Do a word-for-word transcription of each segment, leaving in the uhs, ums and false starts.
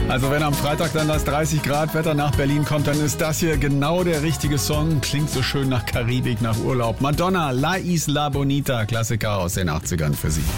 Also wenn am Freitag dann das dreißig Grad Wetter nach Berlin kommt, dann ist das hier genau der richtige Song. Klingt so schön nach Karibik, nach Urlaub. Madonna, La Isla Bonita, Klassiker aus den achtzigern für Sie.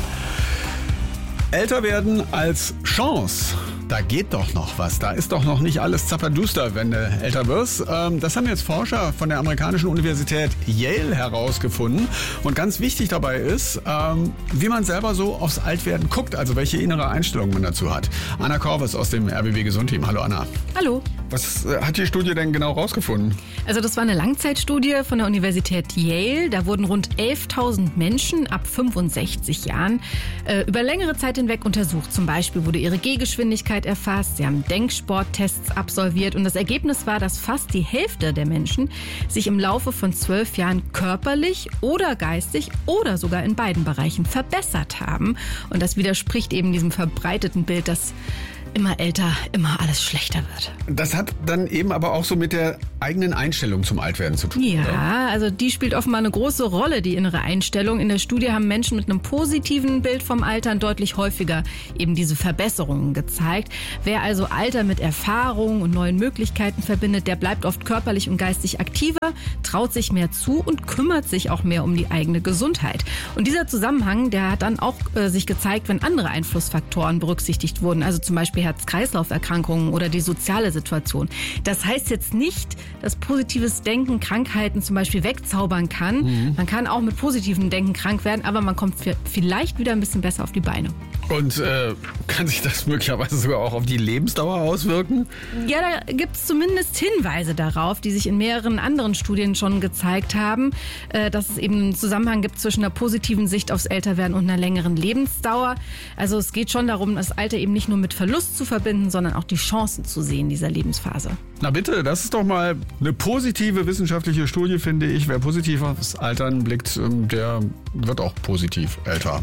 Älter werden als Chance. Da geht doch noch was. Da ist doch noch nicht alles zapperduster, wenn du älter wirst. Ähm, das haben jetzt Forscher von der amerikanischen Universität Yale herausgefunden. Und ganz wichtig dabei ist, ähm, wie man selber so aufs Altwerden guckt. Also welche innere Einstellung man dazu hat. Anna Korves aus dem R B B Gesundteam. Hallo Anna. Hallo. Was äh, hat die Studie denn genau rausgefunden? Also das war eine Langzeitstudie von der Universität Yale. Da wurden rund elftausend Menschen ab fünfundsechzig Jahren äh, über längere Zeit hinweg untersucht. Zum Beispiel wurde ihre Gehgeschwindigkeit erfasst. Sie haben Denksporttests absolviert. Und das Ergebnis war, dass fast die Hälfte der Menschen sich im Laufe von zwölf Jahren körperlich oder geistig oder sogar in beiden Bereichen verbessert haben. Und das widerspricht eben diesem verbreiteten Bild, dass immer älter, immer alles schlechter wird. Das hat dann eben aber auch so mit der eigenen Einstellung zum Altwerden zu tun. Ja, oder? Also die spielt offenbar eine große Rolle, die innere Einstellung. In der Studie haben Menschen mit einem positiven Bild vom Altern deutlich häufiger eben diese Verbesserungen gezeigt. Wer also Alter mit Erfahrung und neuen Möglichkeiten verbindet, der bleibt oft körperlich und geistig aktiver, traut sich mehr zu und kümmert sich auch mehr um die eigene Gesundheit. Und dieser Zusammenhang, der hat dann auch äh, sich gezeigt, wenn andere Einflussfaktoren berücksichtigt wurden, also zum Beispiel Herz-Kreislauf-Erkrankungen oder die soziale Situation. Das heißt jetzt nicht, dass positives Denken Krankheiten zum Beispiel wegzaubern kann. Mhm. Man kann auch mit positivem Denken krank werden, aber man kommt vielleicht wieder ein bisschen besser auf die Beine. Und äh, kann sich das möglicherweise sogar auch auf die Lebensdauer auswirken? Ja, da gibt es zumindest Hinweise darauf, die sich in mehreren anderen Studien schon gezeigt haben, äh, dass es eben einen Zusammenhang gibt zwischen einer positiven Sicht aufs Älterwerden und einer längeren Lebensdauer. Also es geht schon darum, das Alter eben nicht nur mit Verlust zu verbinden, sondern auch die Chancen zu sehen dieser Lebensphase. Na bitte, das ist doch mal eine positive wissenschaftliche Studie, finde ich. Wer positiv aufs Altern blickt, der wird auch positiv älter.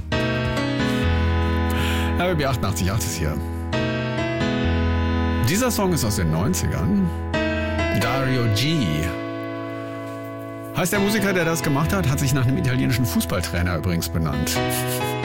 R B B achtundachtzig Komma acht ist hier. Dieser Song ist aus den neunzigern. Dario G. Heißt der Musiker, der das gemacht hat, hat sich nach einem italienischen Fußballtrainer übrigens benannt.